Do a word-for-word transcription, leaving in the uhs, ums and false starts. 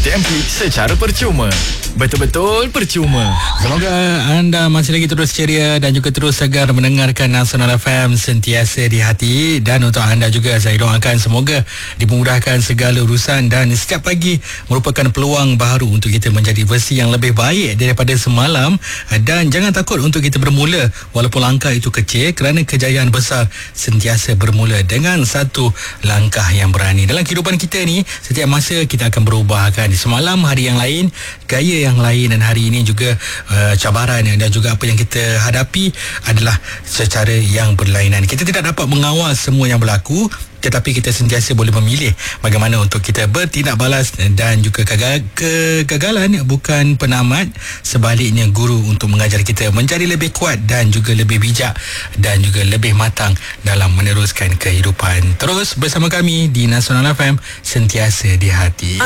T M P secara percuma. Betul-betul percuma. Semoga anda masih lagi terus ceria dan juga terus segar mendengarkan Nasional F M sentiasa di hati. Dan untuk anda juga, saya doakan semoga dimudahkan segala urusan dan setiap pagi merupakan peluang baru untuk kita menjadi versi yang lebih baik daripada semalam. Dan jangan takut untuk kita bermula walaupun langkah itu kecil, kerana kejayaan besar sentiasa bermula dengan satu langkah yang berani. Dalam kehidupan kita ni, setiap masa kita akan berubah kan. Semalam hari yang lain, gaya yang lain, dan hari ini juga uh, cabaran dan juga apa yang kita hadapi adalah secara yang berlainan. Kita tidak dapat mengawal semua yang berlaku, tetapi kita sentiasa boleh memilih bagaimana untuk kita bertindak balas. Dan juga kegal- kegagalan bukan penamat, sebaliknya guru untuk mengajar kita menjadi lebih kuat dan juga lebih bijak dan juga lebih matang dalam meneruskan kehidupan. Terus bersama kami di Nasional F M, sentiasa di hati.